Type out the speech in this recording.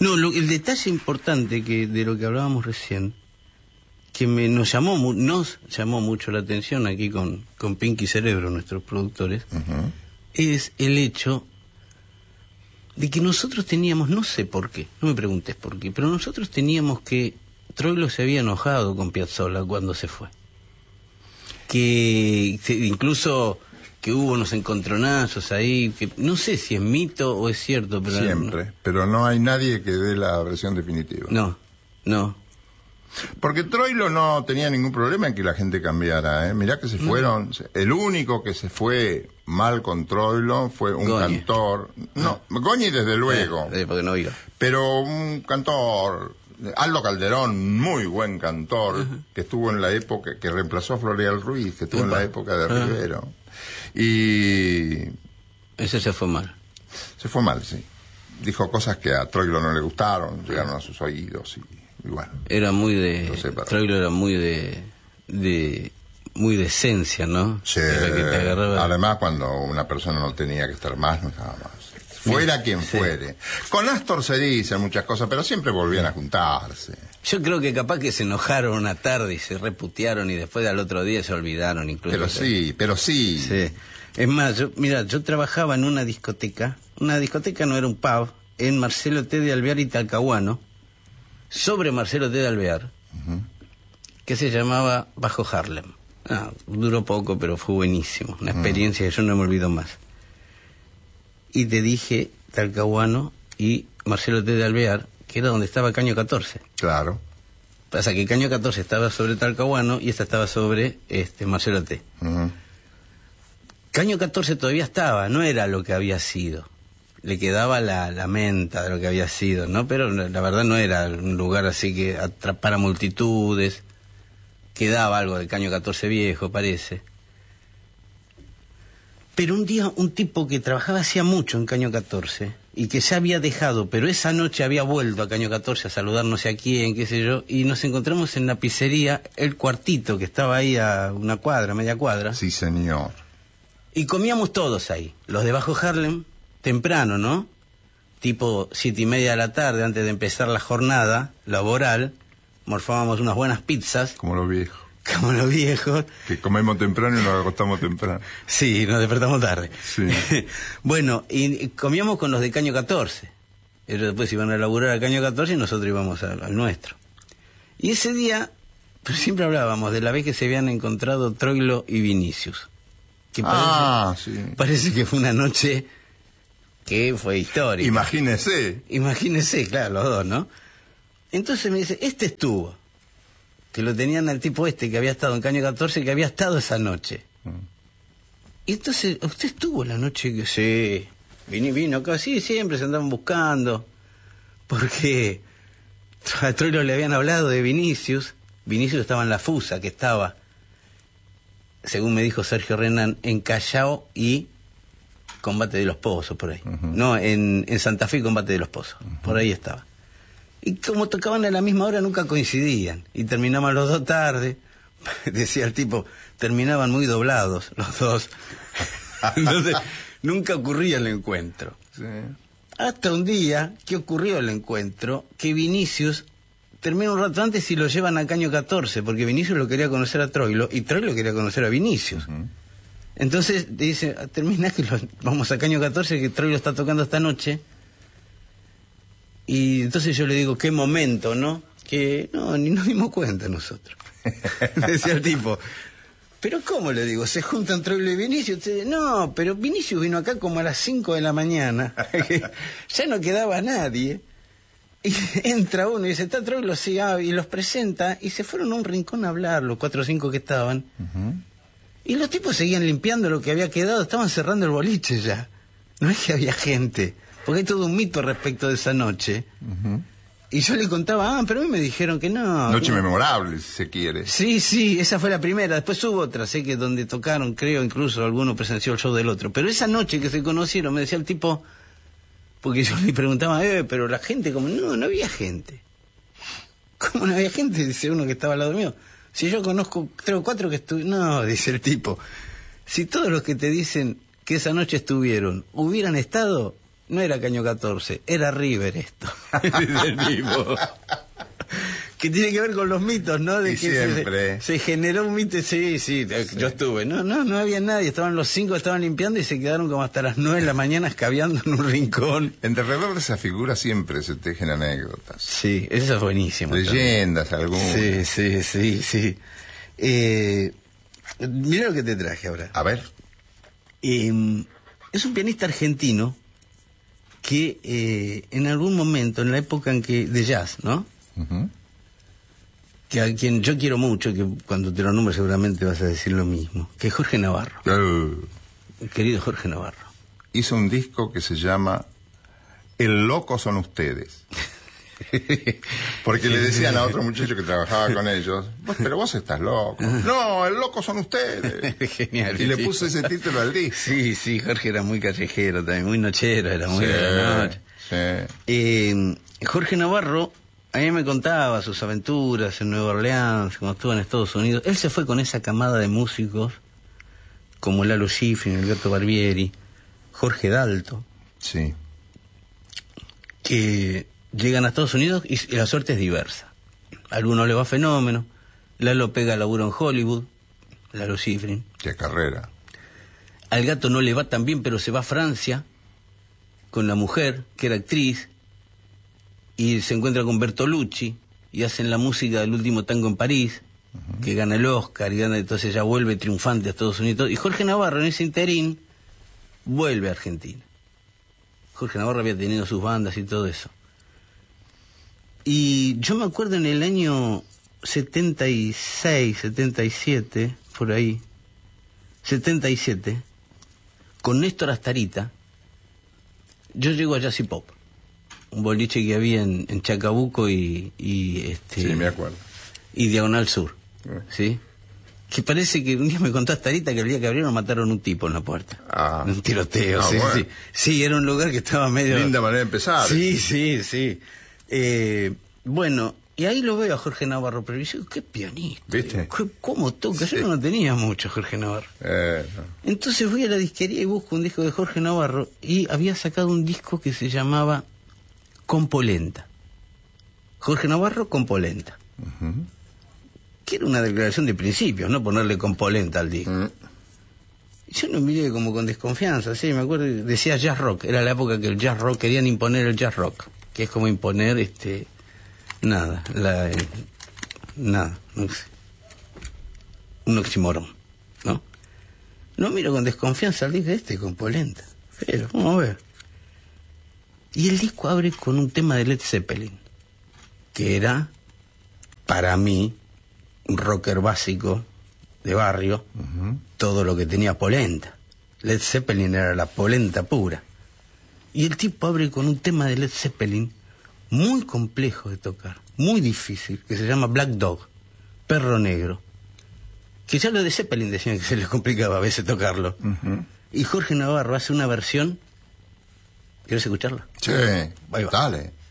No, el detalle importante que de lo que hablábamos recién, que nos llamó mucho la atención aquí con Pinky Cerebro, nuestros productores, es el hecho de que nosotros teníamos, no sé por qué, no me preguntes por qué, pero nosotros teníamos que Troilo se había enojado con Piazzolla cuando se fue. Incluso que hubo unos encontronazos ahí, que no sé si es mito o es cierto, pero siempre, pero no hay nadie que dé la versión definitiva. No. Porque Troilo no tenía ningún problema en que la gente cambiara, ¿eh? Mirá que se fueron, el único que se fue mal con Troilo fue un cantor, Goñi desde luego, porque no iba. Pero un cantor, Aldo Calderón, muy buen cantor, que estuvo en la época, que reemplazó a Floreal Ruiz, que estuvo en la época de Rivero. Y... ese se fue mal. Se fue mal, sí. Dijo cosas que a Troilo no le gustaron, llegaron a sus oídos y bueno. Era muy de... Troilo era muy de esencia, ¿no? Sí. Que te agarraba... Además, cuando una persona no tenía que estar más, no estaba más. Fuera quien fuere. Con Astor se dicen muchas cosas, pero siempre volvían a juntarse. Yo creo que capaz que se enojaron una tarde y se reputearon y después al otro día se olvidaron incluso. Pero sí. Sí. Es más, yo trabajaba en una discoteca no era un pub, en Marcelo T. de Alvear y Talcahuano, sobre Marcelo T. de Alvear, que se llamaba Bajo Harlem. Duró poco, pero fue buenísimo, una experiencia que yo no me olvido más. Y te dije Talcahuano y Marcelo T. de Alvear, que era donde estaba Caño 14. Claro. Pasa que Caño 14 estaba sobre Talcahuano y esta estaba sobre Marcelo T. Caño 14 todavía estaba, no era lo que había sido. Le quedaba la menta de lo que había sido, ¿no? Pero la verdad no era un lugar así que atrapara multitudes. Quedaba algo de Caño 14 viejo, parece. Pero un día un tipo que trabajaba hacía mucho en Caño 14 y que ya había dejado, pero esa noche había vuelto a Caño 14 a saludar no sé a quién, qué sé yo, y nos encontramos en la pizzería El Cuartito, que estaba ahí a una cuadra, media cuadra. Sí, señor. Y comíamos todos ahí, los de Bajo Harlem, temprano, ¿no? Tipo 7:30 de la tarde, antes de empezar la jornada laboral, morfábamos unas buenas pizzas. Como los viejos. Como los viejos. Que comemos temprano y nos acostamos temprano. Sí, nos despertamos tarde. Sí. Bueno, y comíamos con los de Caño 14. Ellos después iban a laburar a Caño 14 y nosotros íbamos al nuestro. Y ese día, pues siempre hablábamos de la vez que se habían encontrado Troilo y Vinicius. Que parece que fue una noche que fue histórica. Imagínese, claro, los dos, ¿no? Entonces me dice, estuvo. Que lo tenían al tipo que había estado en Caño 14, que había estado esa noche. Y entonces, ¿usted estuvo la noche que sí? Vino acá, sí, siempre se andaban buscando. Porque a Troilo le habían hablado de Vinicius. Vinicius estaba en la Fusa, que estaba, según me dijo Sergio Renan, en Callao y Combate de los Pozos, por ahí. No, en Santa Fe y Combate de los Pozos. Por ahí estaba. Y como tocaban a la misma hora, nunca coincidían. Y terminaban los dos tarde. Decía el tipo, terminaban muy doblados los dos. Entonces, nunca ocurría el encuentro. Sí. Hasta un día que ocurrió el encuentro, que Vinicius termina un rato antes y lo llevan a Caño 14, porque Vinicius lo quería conocer a Troilo y Troilo quería conocer a Vinicius. Entonces dice, termina que vamos a Caño 14, que Troilo está tocando esta noche. Y entonces yo le digo, qué momento, ¿no? Que no, ni nos dimos cuenta nosotros. Decía el tipo, pero ¿cómo le digo? ¿Se juntan Troilo y Vinicius? No, pero Vinicius vino acá como a las 5 de la mañana. Ya no quedaba nadie. Y entra uno y dice, está Troilo, sí, y los presenta, y se fueron a un rincón a hablar, los 4 o 5 que estaban. Y los tipos seguían limpiando lo que había quedado, estaban cerrando el boliche ya. No es que había gente. Porque hay todo un mito respecto de esa noche. Y yo le contaba, pero a mí me dijeron que no. Noche memorable, si se quiere. Sí, esa fue la primera. Después hubo otra, sé que donde tocaron, creo, incluso alguno presenció el show del otro. Pero esa noche que se conocieron, me decía el tipo, porque yo le preguntaba, pero la gente, como, no había gente. ¿Cómo no había gente? Dice uno que estaba al lado mío. Si yo conozco 3 o 4 que estuvieron. No, dice el tipo. Si todos los que te dicen que esa noche estuvieron hubieran estado, no era Caño 14, era River esto. Del tipo. Que tiene que ver con los mitos, ¿no? De y que siempre se generó un mito, sí, yo estuve, no había nadie, estaban los 5, estaban limpiando y se quedaron como hasta las 9 de la mañana escabeando en un rincón. Alrededor de esa figura siempre se tejen anécdotas. Sí, eso es buenísimo. Leyendas algunas. Sí. Mira lo que te traje ahora. A ver. Es un pianista argentino que en algún momento, en la época en que de jazz, ¿no? Uh-huh. Que a quien yo quiero mucho, que cuando te lo nombres seguramente vas a decir lo mismo, que es Jorge Navarro. Querido Jorge Navarro. Hizo un disco que se llama El loco son ustedes. Porque le decían a otro muchacho que trabajaba con ellos, pero vos estás loco. No, el loco son ustedes. Genial. Y le puso ese título al disco. Sí, Jorge era muy callejero también, muy nochero, era muy de la noche. Sí. Jorge Navarro, a mí me contaba sus aventuras en Nueva Orleans, cuando estuvo en Estados Unidos. Él se fue con esa camada de músicos, como Lalo Schifrin, el Gato Barbieri, Jorge Dalto. Sí. Que llegan a Estados Unidos y la suerte es diversa. A alguno le va fenómeno, Lalo pega laburo en Hollywood, Lalo Schifrin. Qué carrera. Al Gato no le va tan bien, pero se va a Francia con la mujer, que era actriz, y se encuentra con Bertolucci, y hacen la música del Último Tango en París, que gana el Oscar, y gana, entonces ya vuelve triunfante a Estados Unidos. Y Jorge Navarro, en ese interín, vuelve a Argentina. Jorge Navarro había tenido sus bandas y todo eso. Y yo me acuerdo en el año 76, 77, por ahí, 77, con Néstor Astarita, yo llego a Jazz y Pop, un boliche que había en Chacabuco y sí, me acuerdo. Y Diagonal Sur, ¿sí? Que parece que un día me contó Astarita que el día que abrieron mataron un tipo en la puerta. Un tiroteo, sí, bueno. Sí, era un lugar que estaba medio... Linda manera de empezar. Sí. Bueno, y ahí lo veo a Jorge Navarro, pero yo digo, qué pianista. ¿Viste? ¿Cómo toca? Yo no tenía mucho Jorge Navarro. No. Entonces fui a la disquería y busco un disco de Jorge Navarro y había sacado un disco que se llamaba Compolenta. Jorge Navarro, Compolenta. Uh-huh. Que era una declaración de principios, no ponerle Compolenta al disco. Uh-huh. Yo lo miré como con desconfianza, sí, me acuerdo, decía jazz rock, era la época que el jazz rock, querían imponer el jazz rock, que es como imponer, nada, no sé, un oxímoron, ¿no? No miro con desconfianza al disco con polenta, pero vamos a ver. Y el disco abre con un tema de Led Zeppelin, que era, para mí, un rocker básico de barrio, uh-huh. Todo lo que tenía polenta. Led Zeppelin era la polenta pura. Y el tipo abre con un tema de Led Zeppelin muy complejo de tocar, muy difícil, que se llama Black Dog, Perro Negro. Que ya lo de Zeppelin decían que se les complicaba a veces tocarlo. Uh-huh. Y Jorge Navarro hace una versión. ¿Quieres escucharla? Sí, ahí va. Dale.